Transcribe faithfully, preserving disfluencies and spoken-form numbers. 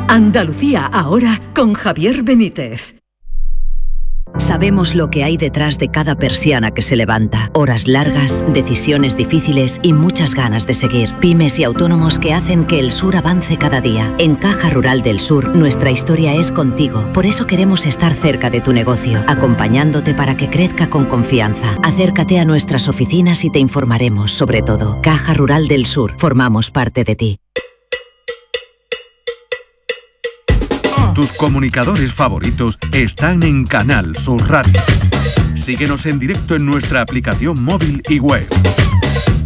Andalucía ahora con Javier Benítez. Sabemos lo que hay detrás de cada persiana que se levanta. Horas largas, decisiones difíciles y muchas ganas de seguir. Pymes y autónomos que hacen que el sur avance cada día. En Caja Rural del Sur, nuestra historia es contigo. Por eso queremos estar cerca de tu negocio, acompañándote para que crezca con confianza. Acércate a nuestras oficinas y te informaremos sobre todo. Caja Rural del Sur, formamos parte de ti. Tus comunicadores favoritos están en Canal Sur Radio. Síguenos en directo en nuestra aplicación móvil y web.